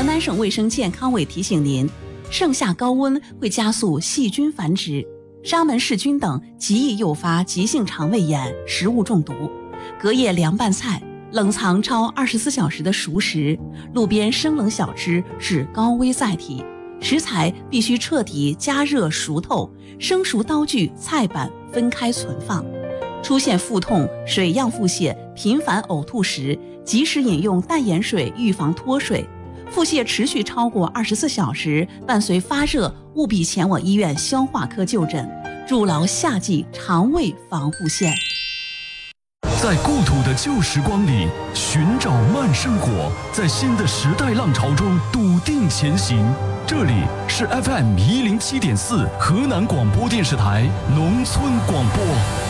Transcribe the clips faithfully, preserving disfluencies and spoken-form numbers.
河南省卫生健康委提醒您，盛夏高温会加速细菌繁殖，沙门氏菌等极易诱发急性肠胃炎、食物中毒。隔夜凉拌菜、冷藏超二十四小时的熟食、路边生冷小吃是高危载体，食材必须彻底加热熟透，生熟刀具、菜板分开存放。出现腹痛、水样腹泻、频繁呕吐时，及时饮用淡盐水预防脱水。腹泻持续超过二十四小时，伴随发热，务必前往医院消化科就诊，筑牢夏季肠胃防护线。 在故土的旧时光里寻找慢生活，在新的时代浪潮中笃定前行。这里是 F M 一零七点四河南广播电视台农村广播。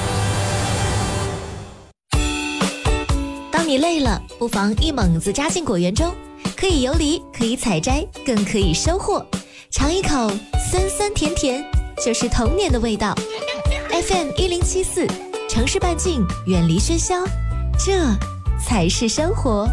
当你累了，不妨一猛子扎进果园中，可以游离，可以采摘，更可以收获。尝一口酸酸甜甜，就是童年的味道。F M 一零七四，城市半径，远离喧嚣，这才是生活。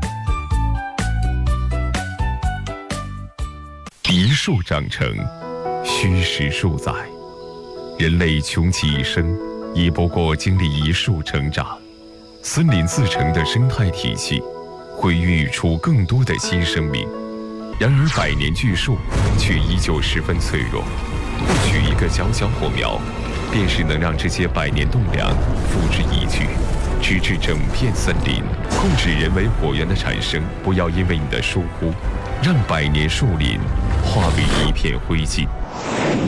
一树长成，虚实数载。人类穷其一生，亦不过经历一树成长。森林自成的生态体系，会孕育出更多的新生命。然而，百年巨树却依旧十分脆弱。或许一个小小火苗，便是能让这些百年栋梁付之一炬，直至整片森林。控制人为火源的产生，不要因为你的疏忽，让百年树林化为一片灰烬。